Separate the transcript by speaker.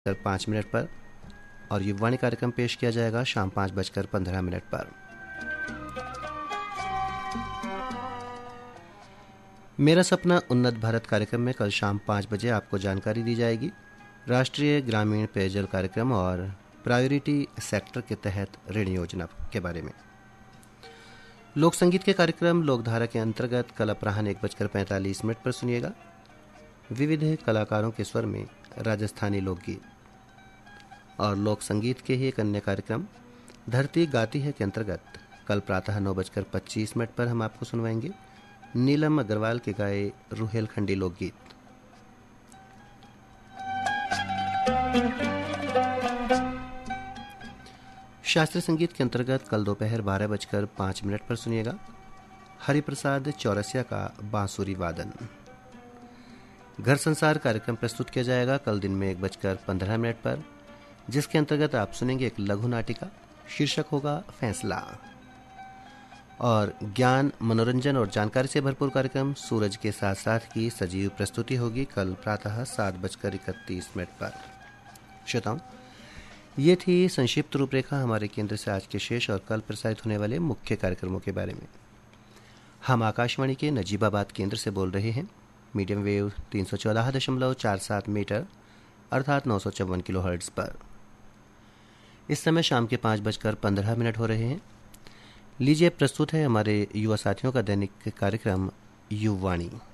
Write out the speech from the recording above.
Speaker 1: 5 minute पर और युवाणी कार्यक्रम पेश किया जाएगा शाम 5:15 पर। मेरा सपना उन्नत भारत कार्यक्रम में कल शाम 5 बजे आपको जानकारी दी जाएगी राष्ट्रीय ग्रामीण पेयजल कार्यक्रम और प्रायोरिटी सेक्टर के तहत ऋण योजना के बारे में। लोक संगीत के कार्यक्रम लोकधारा के अंतर्गत कल अपराह्न 1:45 पर सुनिएगा विविध कलाकारों के स्वर में राजस्थानी लोकगीत। और लोक संगीत के ही एक अन्य कार्यक्रम धरती गाती है के अंतर्गत कल प्रातः 9:25 पर हम आपको सुनवाएंगे नीलम अग्रवाल के गाए रुहेलखंडी लोकगीत। शास्त्रीय संगीत के अंतर्गत कल दोपहर 12:05 पर सुनिएगा हरिप्रसाद चौरसिया का बांसुरी वादन। घर संसार कार्यक्रम प्रस्तुत किया जाएगा कल दिन में 1:15 पर, जिसके अंतर्गत आप सुनेंगे एक लघु नाटिका, शीर्षक होगा फैसला। और ज्ञान, मनोरंजन और जानकारी से भरपूर कार्यक्रम सूरज के साथ साथ की सजीव प्रस्तुति होगी कल प्रातः 7:31 पर। श्रोताओं, ये थी संक्षिप्त रूपरेखा हमारे केंद्र से आज के शेष और कल प्रसारित होने वाले मुख्य कार्यक्रमों के बारे में। हम आकाशवाणी के नजीबाबाद केंद्र से बोल रहे हैं। मीडियम वेव 314.47 मीटर अर्थात 954 किलोहर्ट्ज पर। इस समय शाम के 5:15 हो रहे हैं। लीजिए प्रस्तुत है हमारे युवा साथियों का दैनिक कार्यक्रम युवाणी।